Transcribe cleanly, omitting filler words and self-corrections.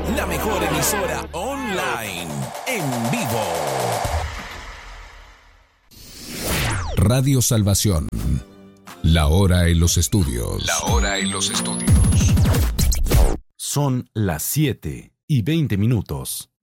la mejor emisora online, en vivo. Radio Salvación. La hora en los estudios. La hora en los estudios. Son las 7:20.